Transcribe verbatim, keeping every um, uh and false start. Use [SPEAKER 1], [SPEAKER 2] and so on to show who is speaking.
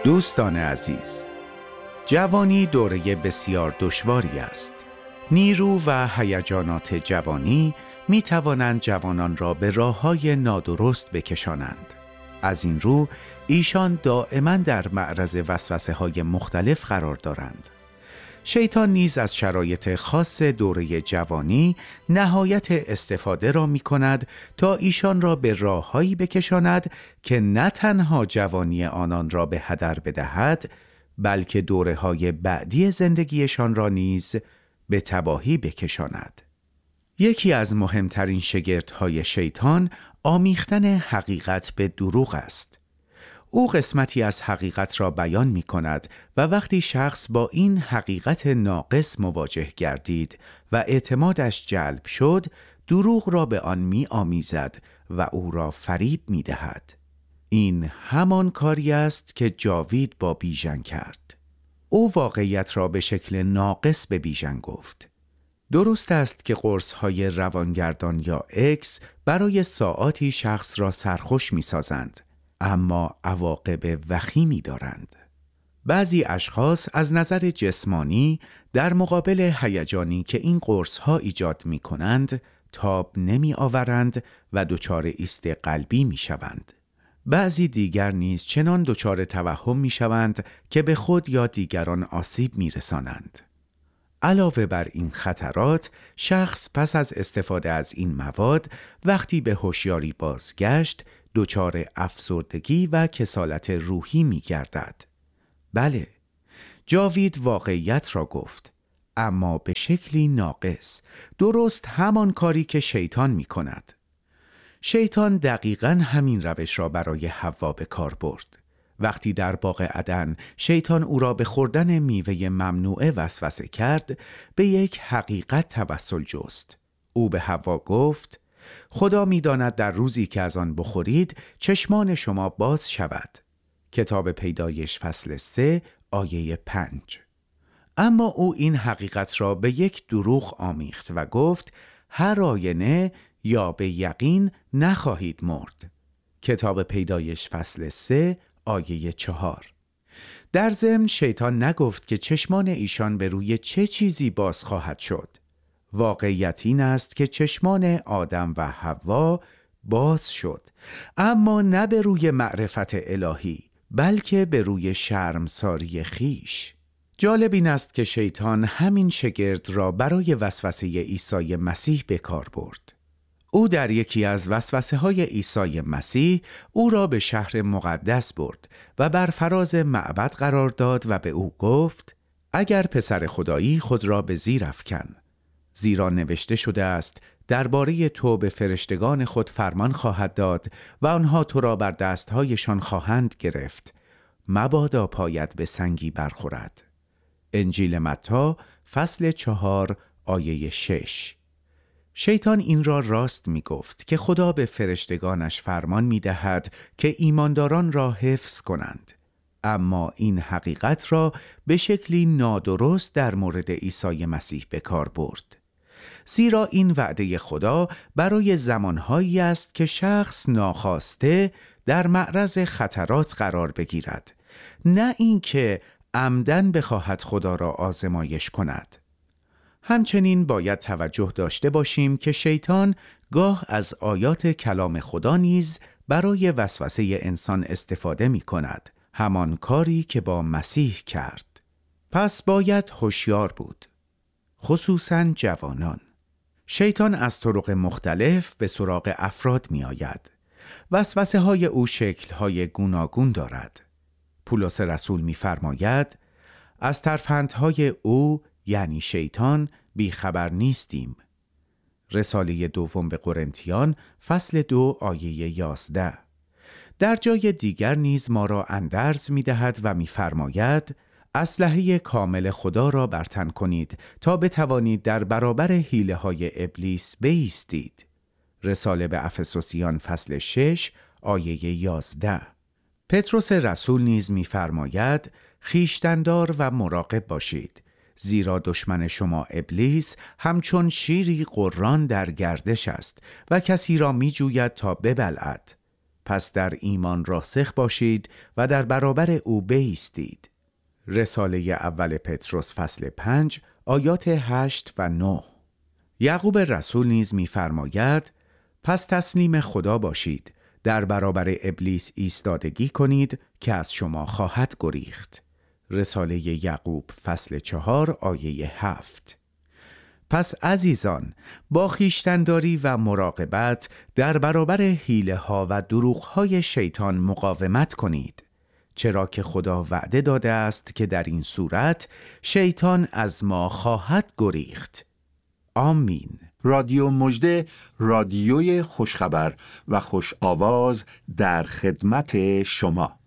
[SPEAKER 1] دوستان عزیز، جوانی دوره بسیار دشواری است. نیرو و هیجانات جوانی می توانند جوانان را به راه‌های نادرست بکشانند. از این رو ایشان دائما در معرض وسوسه‌های مختلف قرار دارند. شیطان نیز از شرایط خاص دوره جوانی نهایت استفاده را می کند تا ایشان را به راه‌هایی بکشاند که نه تنها جوانی آنان را به هدر بدهد، بلکه دوره‌های بعدی زندگیشان را نیز به تباهی بکشاند. یکی از مهمترین شگردهای شیطان آمیختن حقیقت به دروغ است. او قسمتی از حقیقت را بیان می کند و وقتی شخص با این حقیقت ناقص مواجه گردید و اعتمادش جلب شد، دروغ را به آن می آمیزد و او را فریب می دهد. این همان کاری است که جاوید با بیژن کرد. او واقعیت را به شکل ناقص به بیژن گفت. درست است که قرص‌های روانگردان یا اکس برای ساعاتی شخص را سرخوش می سازند، اما عواقب وخیمی دارند. بعضی اشخاص از نظر جسمانی در مقابل هیجانی که این قرص‌ها ایجاد می کنند تاب نمی آورند و دچار ایست قلبی می شوند. بعضی دیگر نیز چنان دچار توهم می شوند که به خود یا دیگران آسیب می رسانند. علاوه بر این خطرات، شخص پس از استفاده از این مواد وقتی به هوشیاری بازگشت دچار افسردگی و کسالت روحی می گردد. بله، جاوید واقعیت را گفت، اما به شکلی ناقص، درست همان کاری که شیطان می کند. شیطان دقیقاً همین روش را برای حوا به کار برد. وقتی در باغ عدن شیطان او را به خوردن میوه ممنوعه وسوسه کرد، به یک حقیقت توسل جست. او به حوا گفت: خدا می‌داند در روزی که از آن بخورید چشمان شما باز شود. کتاب پیدایش فصل سه آیه پنج. اما او این حقیقت را به یک دروغ آمیخت و گفت: هر آینه یا به یقین نخواهید مرد. کتاب پیدایش فصل سه آیه چهار. در ضمن شیطان نگفت که چشمان ایشان به روی چه چیزی باز خواهد شد. واقعیت این است که چشمان آدم و حوا باز شد، اما نه به روی معرفت الهی، بلکه به روی شرمساری خیش. جالب این است که شیطان همین شگرد را برای وسوسه عیسی مسیح به کار برد. او در یکی از وسوسه های عیسی مسیح او را به شهر مقدس برد و بر فراز معبد قرار داد و به او گفت: اگر پسر خدایی خود را به زیر افکن، زیرا نوشته شده است درباره تو به فرشتگان خود فرمان خواهد داد و آنها تو را بر دستهایشان خواهند گرفت، مبادا پایت به سنگی برخورد. انجیل متی فصل چهار آیه شش. شیطان این را راست می گفت که خدا به فرشتگانش فرمان می دهد که ایمانداران را حفظ کنند، اما این حقیقت را به شکلی نادرست در مورد عیسی مسیح به کار برد. زیرا این وعده خدا برای زمانهایی است که شخص ناخواسته در معرض خطرات قرار بگیرد، نه اینکه عمدن بخواهد خدا را آزمایش کند. همچنین باید توجه داشته باشیم که شیطان گاه از آیات کلام خدا نیز برای وسوسه انسان استفاده می کند، همان کاری که با مسیح کرد. پس باید هوشیار بود، خصوصاً جوانان. شیطان از طرق مختلف به سراغ افراد می آید. وسوسه های او شکل های گوناگون دارد. پولس رسول می فرماید: از ترفندهای او یعنی شیطان بیخبر نیستیم. رساله دوم به قرنتیان فصل دو آیه یازده. در جای دیگر نیز ما را اندرز می دهد و می فرماید: اسلحه کامل خدا را بر تن کنید تا بتوانید در برابر حیله های ابلیس بایستید. رساله به افسوسیان فصل شش آیه یازده. پتروس رسول نیز می فرماید: خویشتن‌دار و مراقب باشید، زیرا دشمن شما ابلیس همچون شیری قران در گردش است و کسی را می جوید تا ببلعد. پس در ایمان راسخ باشید و در برابر او بایستید. رساله اول پطرس فصل پنج آیات هشت و نه. یعقوب رسول نیز می‌فرماید: پس تسلیم خدا باشید، در برابر ابلیس ایستادگی کنید که از شما خواهد گریخت. رساله یعقوب فصل چهار آیه هفت. پس عزیزان، با خویشتن‌داری و مراقبت در برابر حیله ها و دروغ های شیطان مقاومت کنید، چرا که خدا وعده داده است که در این صورت شیطان از ما خواهد گریخت. آمین.
[SPEAKER 2] رادیو مژده، رادیوی خوشخبر و خوش آواز در خدمت شما.